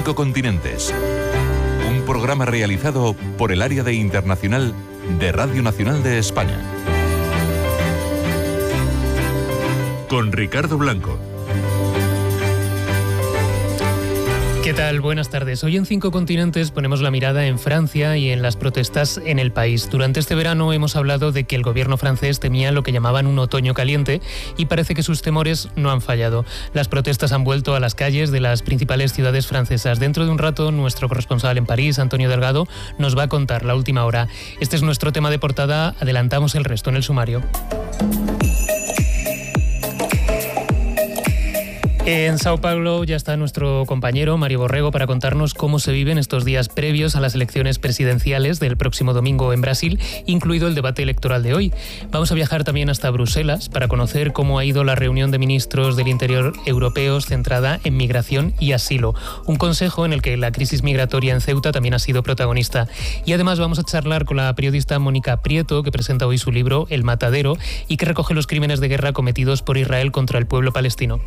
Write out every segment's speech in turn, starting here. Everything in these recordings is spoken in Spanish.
5 continentes. Un programa realizado por el Área de Internacional de Radio Nacional de España. Con Ricardo Blanco. ¿Qué tal? Buenas tardes. Hoy en 5 continentes ponemos la mirada en Francia y en las protestas en el país. Durante este verano hemos hablado de que el gobierno francés temía lo que llamaban un otoño caliente y parece que sus temores no han fallado. Las protestas han vuelto a las calles de las principales ciudades francesas. Dentro de un rato, nuestro corresponsal en París, Antonio Delgado, nos va a contar la última hora. Este es nuestro tema de portada. Adelantamos el resto en el sumario. En Sao Paulo ya está nuestro compañero Mario Borrego para contarnos cómo se viven estos días previos a las elecciones presidenciales del próximo domingo en Brasil, incluido el debate electoral de hoy. Vamos a viajar también hasta Bruselas para conocer cómo ha ido la reunión de ministros del Interior europeos centrada en migración y asilo, un consejo en el que la crisis migratoria en Ceuta también ha sido protagonista. Y además vamos a charlar con la periodista Mónica Prieto, que presenta hoy su libro El Matadero y que recoge los crímenes de guerra cometidos por Israel contra el pueblo palestino.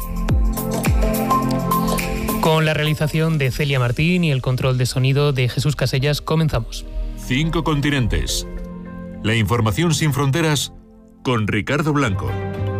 Con la realización de Celia Martín y el control de sonido de Jesús Casellas, comenzamos. 5 continentes. La información sin fronteras con Ricardo Blanco.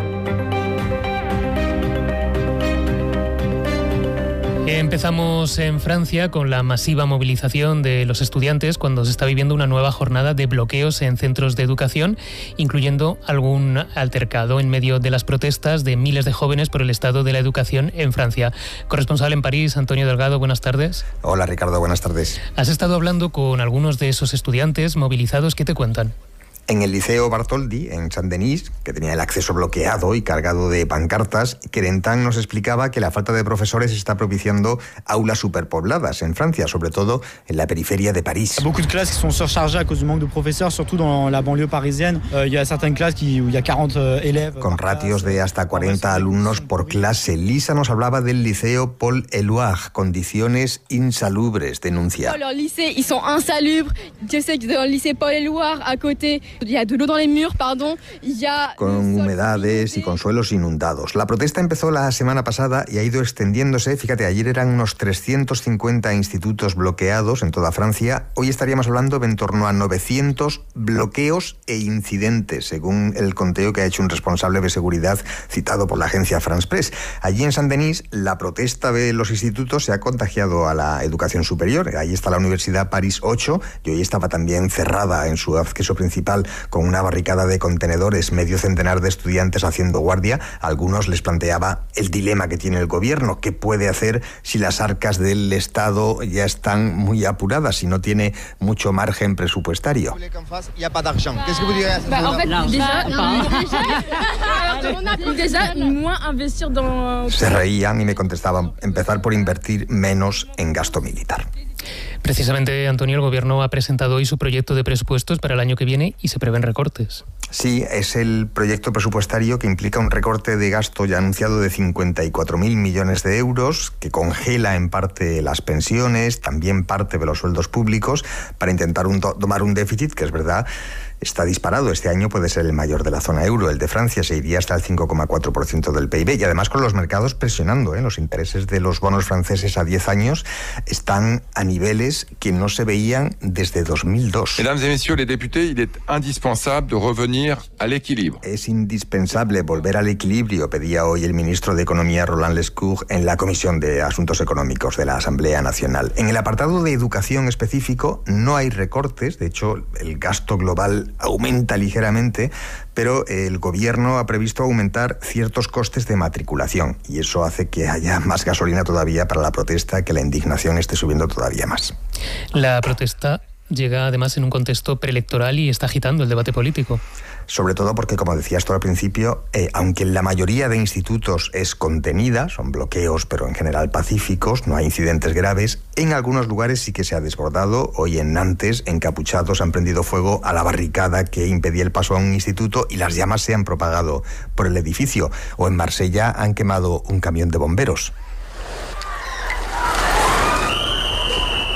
Empezamos en Francia con la masiva movilización de los estudiantes cuando se está viviendo una nueva jornada de bloqueos en centros de educación, incluyendo algún altercado en medio de las protestas de miles de jóvenes por el estado de la educación en Francia. Corresponsal en París, Antonio Delgado, buenas tardes. Hola Ricardo, buenas tardes. Has estado hablando con algunos de esos estudiantes movilizados. ¿Qué te cuentan? En el Liceo Bartholdi, en Saint-Denis, que tenía el acceso bloqueado y cargado de pancartas, Kerentan nos explicaba que la falta de profesores está propiciando aulas superpobladas en Francia, sobre todo en la periferia de París. Beaucoup de clases qui sont surchargées à cause du manque de professeurs, surtout dans la banlieue parisienne. Il y a certaines classes où il y a 40 élèves. Con ratios de hasta 40 alumnos por clase. Lisa nos hablaba del Liceo Paul Éluard, condiciones insalubres, denuncia. Los lycées, ils sont insalubres. Yo sé que dans le lycée Paul Éluard, à côté, il y a de l'eau dans les murs, pardon. Con humedades y con suelos inundados. La protesta empezó la semana pasada y ha ido extendiéndose. Fíjate, ayer eran unos 350 institutos bloqueados en toda Francia. Hoy estaríamos hablando de en torno a 900 bloqueos e incidentes, según el conteo que ha hecho un responsable de seguridad citado por la agencia France Press. Allí en Saint-Denis, la protesta de los institutos se ha contagiado a la educación superior. Ahí está la Universidad París 8 y hoy estaba también cerrada en su acceso principal con una barricada de contenedores, medio centenar de estudiantes haciendo guardia. A algunos les planteaba el dilema que tiene el gobierno, qué puede hacer si las arcas del Estado ya están muy apuradas y no tiene mucho margen presupuestario. Se reían y me contestaban, empezar por invertir menos en gasto militar. Precisamente, Antonio, el Gobierno ha presentado hoy su proyecto de presupuestos para el año que viene y se prevén recortes. Sí, es el proyecto presupuestario que implica un recorte de gasto ya anunciado de 54.000 millones de euros, que congela en parte las pensiones, también parte de los sueldos públicos, para intentar tomar un déficit que, es verdad, está disparado. Este año puede ser el mayor de la zona euro. El de Francia se iría hasta el 5,4% del PIB. Y además con los mercados presionando, los intereses de los bonos franceses a 10 años están a niveles que no se veían desde 2002. Mesdames et messieurs les députés, il est indispensable de revenir à l'équilibre. Es indispensable volver al equilibrio, pedía hoy el ministro de Economía Roland Lescure en la Comisión de Asuntos Económicos de la Asamblea Nacional. En el apartado de educación específico no hay recortes. De hecho, el gasto global aumenta ligeramente, pero el gobierno ha previsto aumentar ciertos costes de matriculación y eso hace que haya más gasolina todavía para la protesta, que la indignación esté subiendo todavía más. La protesta llega además en un contexto preelectoral y está agitando el debate político. Sobre todo porque, como decías tú al principio, aunque en la mayoría de institutos es contenida, son bloqueos pero en general pacíficos, no hay incidentes graves, en algunos lugares sí que se ha desbordado. Hoy en Nantes, encapuchados han prendido fuego a la barricada que impedía el paso a un instituto y las llamas se han propagado por el edificio. O en Marsella han quemado un camión de bomberos.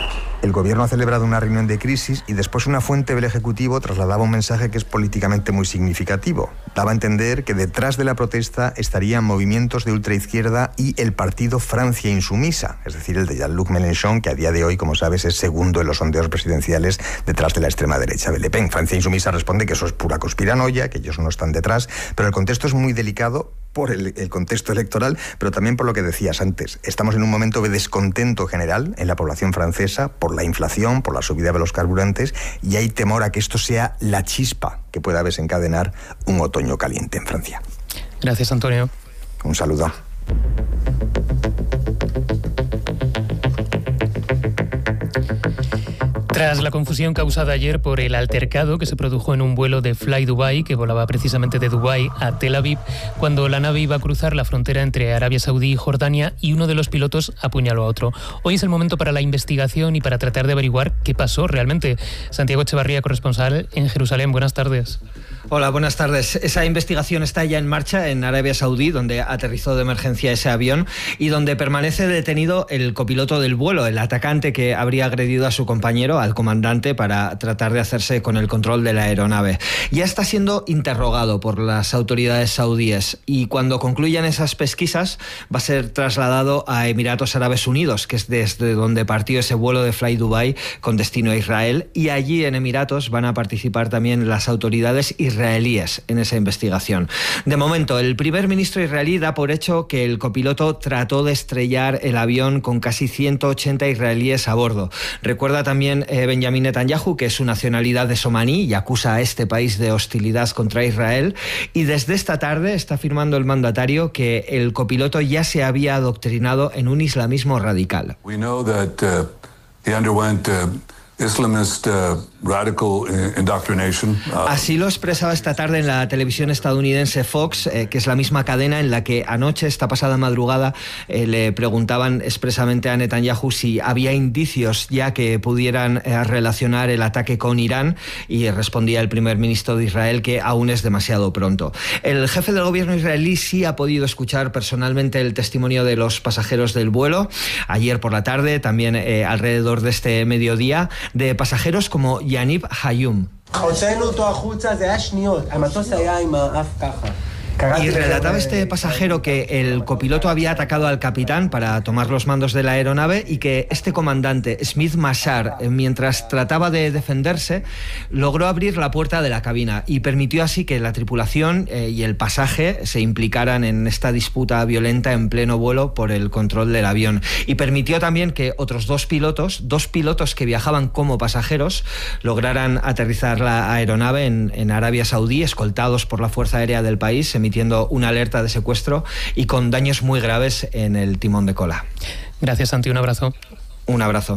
El gobierno ha celebrado una reunión de crisis y después una fuente del Ejecutivo trasladaba un mensaje que es políticamente muy significativo. Daba a entender que detrás de la protesta estarían movimientos de ultraizquierda y el partido Francia Insumisa, es decir, el de Jean-Luc Mélenchon, que a día de hoy, como sabes, es segundo en los sondeos presidenciales detrás de la extrema derecha de Le Pen. Francia Insumisa responde que eso es pura conspiranoia, que ellos no están detrás, pero el contexto es muy delicado por el contexto electoral, pero también por lo que decías antes. Estamos en un momento de descontento general en la población francesa por la inflación, por la subida de los carburantes, y hay temor a que esto sea la chispa que pueda desencadenar un otoño caliente en Francia. Gracias, Antonio. Un saludo. Tras la confusión causada ayer por el altercado que se produjo en un vuelo de Fly Dubai, que volaba precisamente de Dubái a Tel Aviv, cuando la nave iba a cruzar la frontera entre Arabia Saudí y Jordania y uno de los pilotos apuñaló a otro. Hoy es el momento para la investigación y para tratar de averiguar qué pasó realmente. Santiago Echevarría, corresponsal en Jerusalén. Buenas tardes. Hola, buenas tardes. Esa investigación está ya en marcha en Arabia Saudí, donde aterrizó de emergencia ese avión y donde permanece detenido el copiloto del vuelo, el atacante que habría agredido a su compañero, al comandante, para tratar de hacerse con el control de la aeronave. Ya está siendo interrogado por las autoridades saudíes y cuando concluyan esas pesquisas va a ser trasladado a Emiratos Árabes Unidos, que es desde donde partió ese vuelo de Fly Dubai con destino a Israel, y allí en Emiratos van a participar también las autoridades israelíes en esa investigación. De momento, el primer ministro israelí da por hecho que el copiloto trató de estrellar el avión con casi 180 israelíes a bordo. Recuerda también Benjamin Netanyahu que su nacionalidad es omaní y acusa a este país de hostilidad contra Israel, y desde esta tarde está afirmando el mandatario que el copiloto ya se había adoctrinado en un islamismo radical. We know that he underwent Islamist radical indoctrination. Así lo expresaba esta tarde en la televisión estadounidense Fox, que es la misma cadena en la que anoche, esta pasada madrugada, le preguntaban expresamente a Netanyahu si había indicios ya que pudieran relacionar el ataque con Irán, y respondía el primer ministro de Israel que aún es demasiado pronto. El jefe del gobierno israelí sí ha podido escuchar personalmente el testimonio de los pasajeros del vuelo ayer por la tarde, también alrededor de este mediodía, de pasajeros como Yanib Hayum. Y relataba este pasajero que el copiloto había atacado al capitán para tomar los mandos de la aeronave y que este comandante, Smith Mashar, mientras trataba de defenderse, logró abrir la puerta de la cabina y permitió así que la tripulación y el pasaje se implicaran en esta disputa violenta en pleno vuelo por el control del avión. Y permitió también que otros dos pilotos que viajaban como pasajeros, lograran aterrizar la aeronave en Arabia Saudí, escoltados por la Fuerza Aérea del país, emitiendo una alerta de secuestro y con daños muy graves en el timón de cola. Gracias, Santi. Un abrazo. Un abrazo.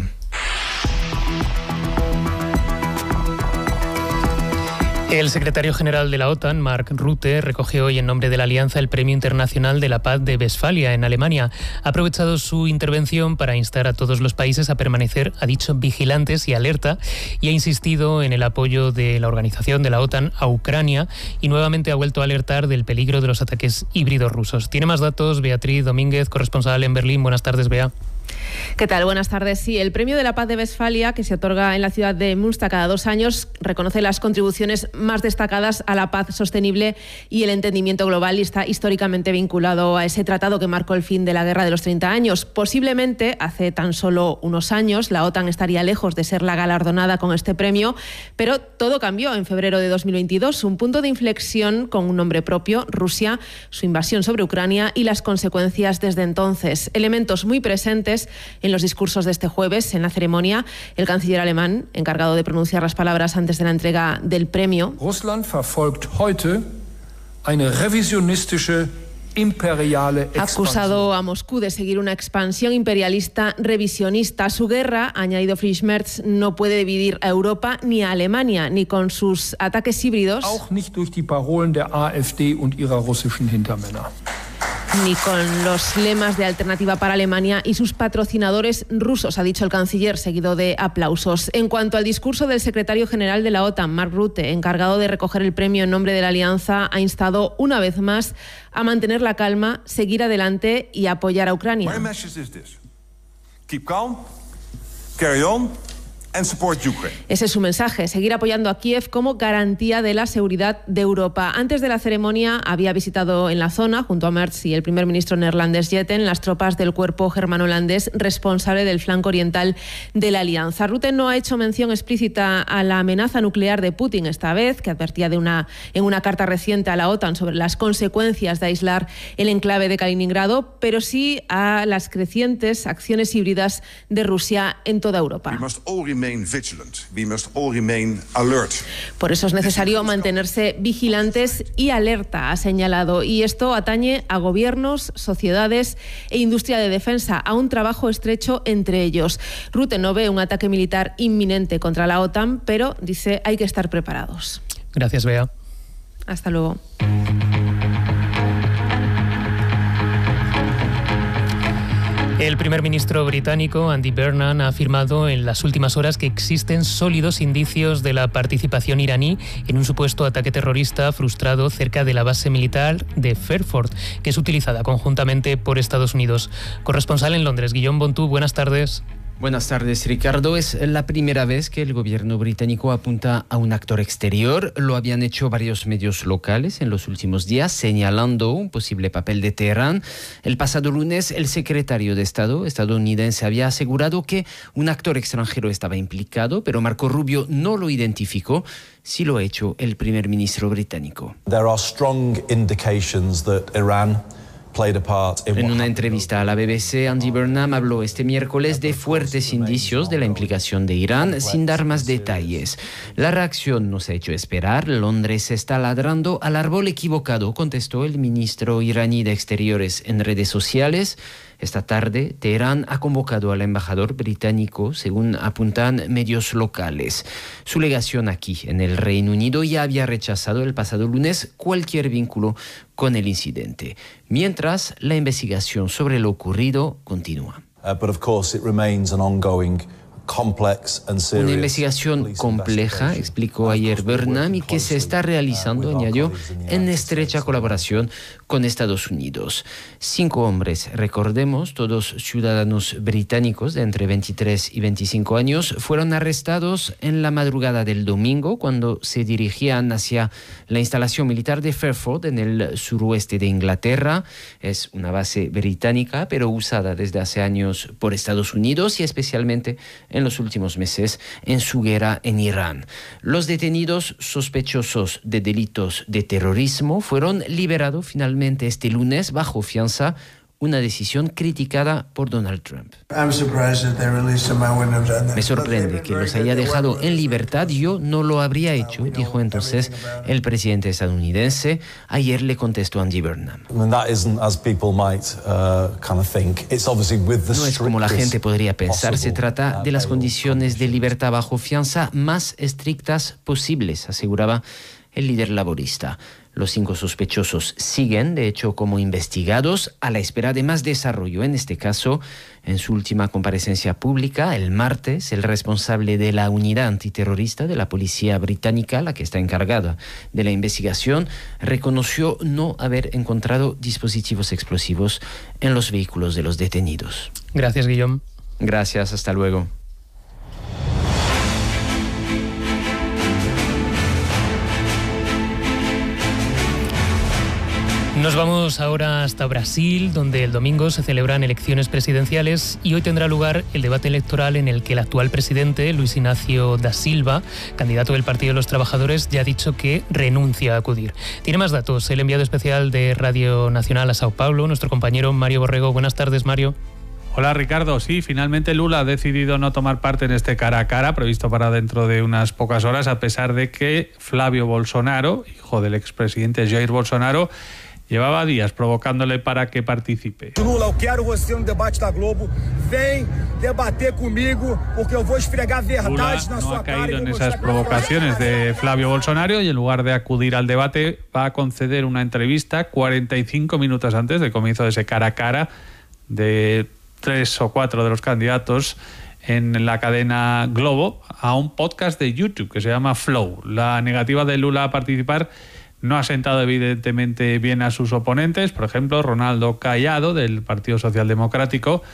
El secretario general de la OTAN, Mark Rutte, recogió hoy en nombre de la Alianza el Premio Internacional de la Paz de Westfalia, en Alemania. Ha aprovechado su intervención para instar a todos los países a permanecer, ha dicho, vigilantes y alerta, y ha insistido en el apoyo de la organización de la OTAN a Ucrania, y nuevamente ha vuelto a alertar del peligro de los ataques híbridos rusos. Tiene más datos Beatriz Domínguez, corresponsal en Berlín. Buenas tardes, Bea. ¿Qué tal? Buenas tardes. Sí, el Premio de la Paz de Westfalia, que se otorga en la ciudad de Münster cada 2 años, reconoce las contribuciones más destacadas a la paz sostenible y el entendimiento global, y está históricamente vinculado a ese tratado que marcó el fin de la Guerra de los 30 años. Posiblemente, hace tan solo unos años, la OTAN estaría lejos de ser la galardonada con este premio, pero todo cambió en febrero de 2022, un punto de inflexión con un nombre propio: Rusia, su invasión sobre Ucrania y las consecuencias desde entonces. Elementos muy presentes en los discursos de este jueves. En la ceremonia, el canciller alemán, encargado de pronunciar las palabras antes de la entrega del premio. Russland verfolgt heute eine revisionistische imperiale Ha acusado a Moscú de seguir una expansión imperialista revisionista. Su guerra, ha añadido Friedrich Merz, no puede dividir a Europa ni a Alemania, ni con sus ataques híbridos, auch nicht durch die Parolen der AfD und ihrer russischen Hintermänner, ni con los lemas de Alternativa para Alemania y sus patrocinadores rusos, ha dicho el canciller, seguido de aplausos. En cuanto al discurso del secretario general de la OTAN, Mark Rutte, encargado de recoger el premio en nombre de la Alianza, ha instado una vez más a mantener la calma, seguir adelante y apoyar a Ucrania. My message is this: keep calm, carry on, Ese es su mensaje, seguir apoyando a Kiev como garantía de la seguridad de Europa. Antes de la ceremonia había visitado en la zona, junto a Merz y el primer ministro neerlandés Jetten, las tropas del cuerpo germano-holandés responsable del flanco oriental de la alianza. Rutte no ha hecho mención explícita a la amenaza nuclear de Putin esta vez, que advertía en una carta reciente a la OTAN sobre las consecuencias de aislar el enclave de Kaliningrado, pero sí a las crecientes acciones híbridas de Rusia en toda Europa. Por eso es necesario mantenerse vigilantes y alerta, ha señalado, y esto atañe a gobiernos, sociedades e industria de defensa, a un trabajo estrecho entre ellos. Rutte no ve un ataque militar inminente contra la OTAN, pero dice hay que estar preparados. Gracias, Bea. Hasta luego. El primer ministro británico, Andy Burnham, ha afirmado en las últimas horas que existen sólidos indicios de la participación iraní en un supuesto ataque terrorista frustrado cerca de la base militar de Fairford, que es utilizada conjuntamente por Estados Unidos. Corresponsal en Londres, Guillaume Bontú, buenas tardes. Buenas tardes, Ricardo. Es la primera vez que el gobierno británico apunta a un actor exterior. Lo habían hecho varios medios locales en los últimos días, señalando un posible papel de Teherán. El pasado lunes, el secretario de Estado estadounidense había asegurado que un actor extranjero estaba implicado, pero Marco Rubio no lo identificó. Sí lo ha hecho el primer ministro británico. There are strong indications that Iran En una entrevista a la BBC, Andy Burnham habló este miércoles de fuertes indicios de la implicación de Irán, sin dar más detalles. La reacción no se ha hecho esperar. Londres está ladrando al árbol equivocado, contestó el ministro iraní de Exteriores en redes sociales. Esta tarde, Teherán ha convocado al embajador británico, según apuntan medios locales. Su legación aquí, en el Reino Unido, ya había rechazado el pasado lunes cualquier vínculo con el incidente, mientras la investigación sobre lo ocurrido continúa. But of course it remains an ongoing Una investigación compleja, explicó ayer Burnham, y que se está realizando, añadió, en estrecha colaboración con Estados Unidos. 5 hombres, recordemos, todos ciudadanos británicos de entre 23 y 25 años, fueron arrestados en la madrugada del domingo cuando se dirigían hacia la instalación militar de Fairford en el suroeste de Inglaterra. Es una base británica, pero usada desde hace años por Estados Unidos y especialmente en los últimos meses en su guerra en Irán. Los detenidos sospechosos de delitos de terrorismo fueron liberados finalmente este lunes bajo fianza, una decisión criticada por Donald Trump. Me sorprende que los haya dejado en libertad. Yo no lo habría hecho, dijo entonces el presidente estadounidense. Ayer le contestó Andy Burnham. No es como la gente podría pensar. Se trata de las condiciones de libertad bajo fianza más estrictas posibles, aseguraba el líder laborista. Los 5 sospechosos siguen, de hecho, como investigados a la espera de más desarrollo. En este caso, en su última comparecencia pública, el martes, el responsable de la unidad antiterrorista de la policía británica, la que está encargada de la investigación, reconoció no haber encontrado dispositivos explosivos en los vehículos de los detenidos. Gracias, Guillaume. Gracias, hasta luego. Nos vamos ahora hasta Brasil, donde el domingo se celebran elecciones presidenciales y hoy tendrá lugar el debate electoral en el que el actual presidente, Luis Inácio da Silva, candidato del Partido de los Trabajadores, ya ha dicho que renuncia a acudir. Tiene más datos el enviado especial de Radio Nacional a Sao Paulo, nuestro compañero Mario Borrego. Buenas tardes, Mario. Hola, Ricardo. Sí, finalmente Lula ha decidido no tomar parte en este cara a cara previsto para dentro de unas pocas horas, a pesar de que Flávio Bolsonaro, hijo del expresidente Jair Bolsonaro, llevaba días provocándole para que participe. Lula, eu quero você no debate da Globo. Vem debater comigo porque eu vou esfregar verdades na sua cara. Lula no ha caído en esas provocaciones de Flávio Bolsonaro y en lugar de acudir al debate va a conceder una entrevista 45 minutos antes del comienzo de ese cara a cara de 3 o 4 de los candidatos en la cadena Globo a un podcast de YouTube que se llama Flow. La negativa de Lula a participar no ha sentado evidentemente bien a sus oponentes. Por ejemplo, Ronaldo Caiado, del Partido Social Democrático,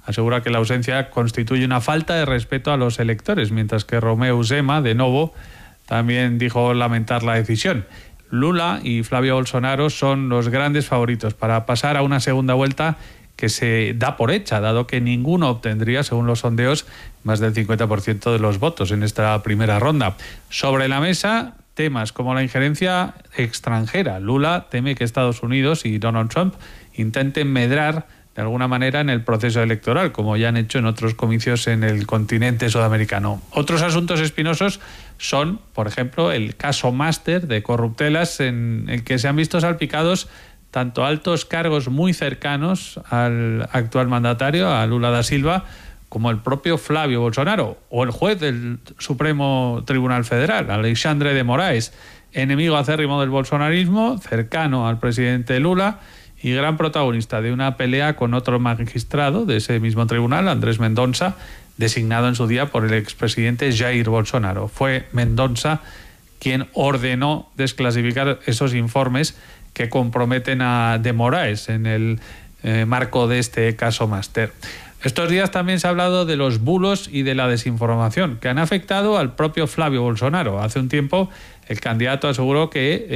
asegura que la ausencia constituye una falta de respeto a los electores, mientras que Romeu Zema, de Novo, también dijo lamentar la decisión. Lula y Flavio Bolsonaro son los grandes favoritos para pasar a una segunda vuelta que se da por hecha, dado que ninguno obtendría, según los sondeos, más del 50% de los votos en esta primera ronda. Sobre la mesa, temas como la injerencia extranjera. Lula teme que Estados Unidos y Donald Trump intenten medrar de alguna manera en el proceso electoral, como ya han hecho en otros comicios en el continente sudamericano. Otros asuntos espinosos son, por ejemplo, el caso Master de corruptelas, en el que se han visto salpicados tanto altos cargos muy cercanos al actual mandatario, a Lula da Silva, como el propio Flavio Bolsonaro, o el juez del Supremo Tribunal Federal, Alexandre de Moraes, enemigo acérrimo del bolsonarismo, cercano al presidente Lula y gran protagonista de una pelea con otro magistrado de ese mismo tribunal, Andrés Mendonça, designado en su día por el expresidente Jair Bolsonaro. Fue Mendonça quien ordenó desclasificar esos informes que comprometen a de Moraes en el marco de este caso Master. Estos días también se ha hablado de los bulos y de la desinformación que han afectado al propio Flavio Bolsonaro. Hace un tiempo el candidato aseguró que